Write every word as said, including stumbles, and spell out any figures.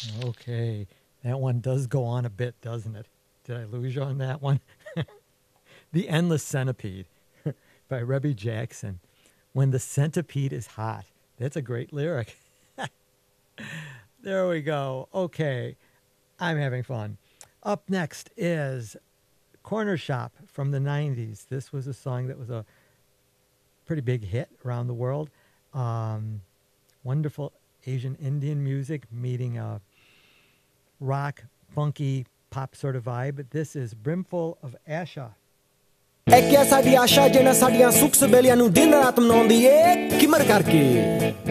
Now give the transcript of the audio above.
Okay, that one does go on a bit, doesn't it? Did I lose you on that one? The Endless Centipede by Rebby Jackson. When the centipede is hot. That's a great lyric. There we go. Okay, I'm having fun. Up next is Corner Shop from the nineties. This was a song that was a pretty big hit around the world. Um, wonderful Asian Indian music meeting a rock, funky, pop sort of vibe. This is Brimful of Asha. ਐ ਕਿਆ ਸਾਡੀ ਆਸ਼ਾ ਜਿਹਨਾਂ ਸਾਡੀਆਂ ਸੁੱਖ ਸਬੇਲੀਆਂ ਨੂੰ ਦਿਨ ਰਾਤ ਮਨਾਉਂਦੀ ਏ ਕਿਮਰ ਕਰਕੇ